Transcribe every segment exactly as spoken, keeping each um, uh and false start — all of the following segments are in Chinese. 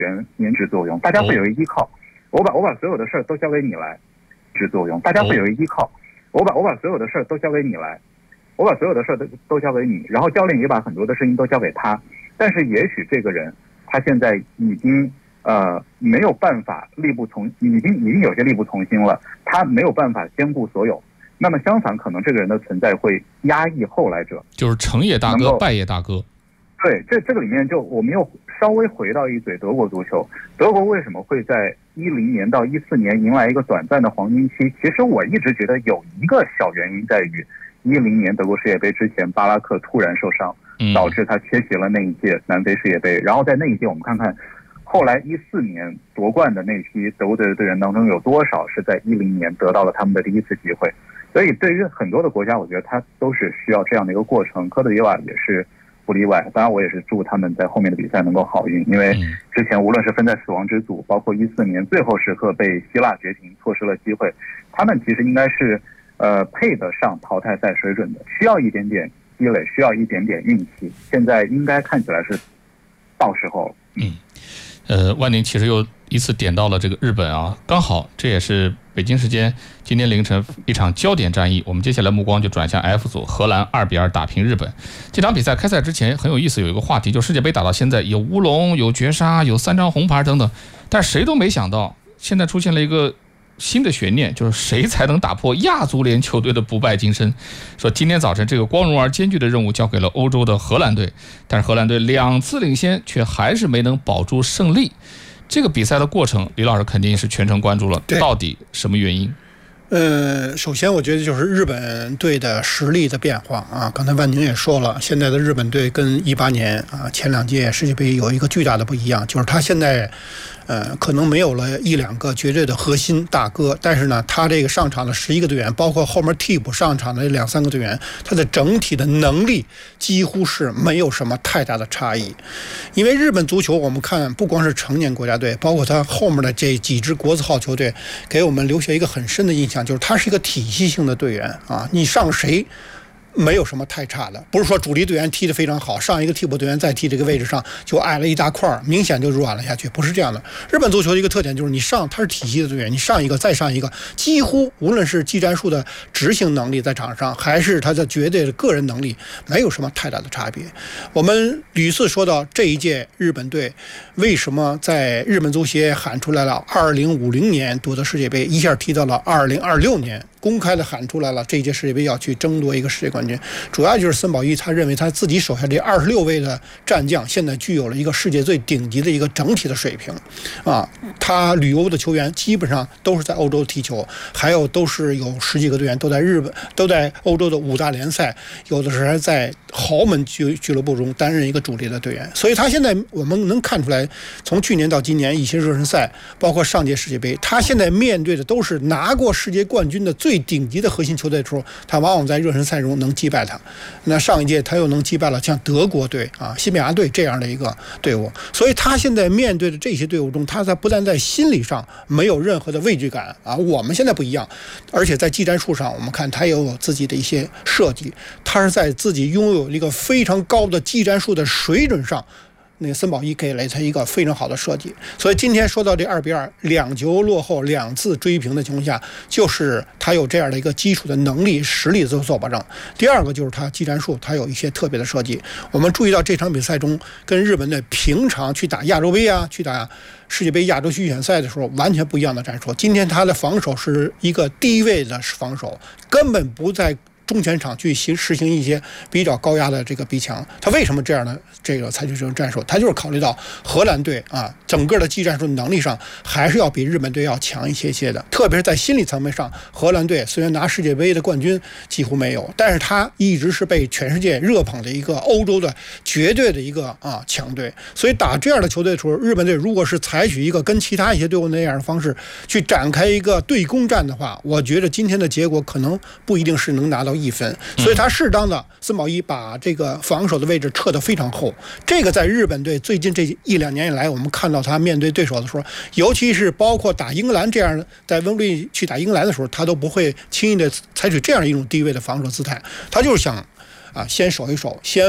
原颜值作用，大家会有一依靠。我把我把所有的事儿都交给你来，值作用，大家会有一依靠。我把我把所有的事儿都交给你来，我把所有的事儿都都交给你，然后教练也把很多的事情都交给他。但是也许这个人他现在已经呃没有办法力不从，已经已经有些力不从心了，他没有办法兼顾所有。那么相反，可能这个人的存在会压抑后来者， 就是成也大哥，败也大哥。 对，这这个里面就我们又稍微回到一嘴德国足球，德国为什么会在一零年到一四年迎来一个短暂的黄金期？其实我一直觉得有一个小原因在于，一零年德国世界杯之前，巴拉克突然受伤，导致他缺席了那一届南非世界杯。然后在那一届，我们看看后来一四年夺冠的那批德国队的队员当中，有多少是在一零年得到了他们的第一次机会？所以对于很多的国家，我觉得他都是需要这样的一个过程。科特迪瓦也是不例外，当然我也是祝他们在后面的比赛能够好运，因为之前无论是分在死亡之组，包括一四年最后时刻被希腊绝平，错失了机会，他们其实应该是呃配得上淘汰赛水准的，需要一点点积累，需要一点点运气，现在应该看起来是到时候了。 嗯，呃，万宁其实又一次点到了这个日本啊，刚好这也是北京时间今天凌晨一场焦点战役。我们接下来目光就转向 F 组，荷兰二比二打平日本。这场比赛开赛之前很有意思，有一个话题，就世界杯打到现在有乌龙、有绝杀、有三张红牌等等，但谁都没想到现在出现了一个新的悬念，就是谁才能打破亚足联球队的不败金身。说今天早晨这个光荣而艰巨的任务交给了欧洲的荷兰队，但是荷兰队两次领先却还是没能保住胜利。这个比赛的过程，李老师肯定是全程关注了，到底什么原因？ 呃，首先我觉得就是日本队的实力的变化啊。刚才万宁也说了，现在的日本队跟一八年啊前两届世界杯有一个巨大的不一样，就是他现在呃可能没有了一两个绝对的核心大哥，但是呢，他这个上场的十一个队员，包括后面替补上场的两三个队员，他的整体的能力几乎是没有什么太大的差异。因为日本足球我们看不光是成年国家队，包括他后面的这几支国字号球队，给我们留下一个很深的印象，就是他是一个体系性的队员啊，你上谁没有什么太差的，不是说主力队员踢得非常好，上一个替补队员再踢这个位置上就矮了一大块，明显就软了下去，不是这样的。日本足球的一个特点就是你上他是体系的队员，你上一个再上一个，几乎无论是技战术的执行能力在场上，还是他的绝对的个人能力，没有什么太大的差别。我们屡次说到这一届日本队为什么在日本足协喊出来了二零五零年夺得世界杯，一下提到了二零二六年，公开的喊出来了这一届世界杯要去争夺一个世界冠军，主要就是森保一他认为他自己手下这二十六位的战将现在具有了一个世界最顶级的一个整体的水平啊，他旅欧的球员基本上都是在欧洲踢球，还有都是有十几个队员都在日本，都在欧洲的五大联赛，有的时候还在豪门俱俱乐部中担任一个主力的队员，所以他现在我们能看出来，从去年到今年一些热身赛，包括上届世界杯，他现在面对的都是拿过世界冠军的最顶级的核心球队的时候，他往往在热身赛中能击败他。那上一届他又能击败了像德国队啊、西班牙队这样的一个队伍，所以他现在面对的这些队伍中，他在不但在心理上没有任何的畏惧感啊，我们现在不一样，而且在技战术上，我们看他也有自己的一些设计，他是在自己拥有一个非常高的技战术的水准上。那个森保一给了他一个非常好的设计，所以今天说到这二比二两球落后两次追平的情况下，就是他有这样的一个基础的能力实力做做保证。第二个就是他技战术，他有一些特别的设计。我们注意到这场比赛中，跟日本队平常去打亚洲杯啊，去打世界杯亚洲区预选赛的时候完全不一样的战术。今天他的防守是一个低位的防守，根本不在中前场去行实行一些比较高压的这个逼抢。他为什么这样的这个采取这种战术？他就是考虑到荷兰队啊，整个的技战术能力上还是要比日本队要强一些些的，特别是在心理层面上，荷兰队虽然拿世界杯的冠军几乎没有，但是他一直是被全世界热捧的一个欧洲的绝对的一个啊强队。所以打这样的球队的时候，日本队如果是采取一个跟其他一些队伍那样的方式去展开一个对攻战的话，我觉得今天的结果可能不一定是能拿到一分。所以他适当的森保一把这个防守的位置撤得非常厚，这个在日本队最近这一两年以来，我们看到他面对对手的时候，尤其是包括打英格兰这样，在温布利去打英格兰的时候，他都不会轻易的采取这样一种低位的防守姿态，他就是想啊先守一守，先通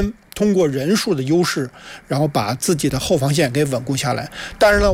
通过人数的优势，然后把自己的后防线给稳固下来。当然了，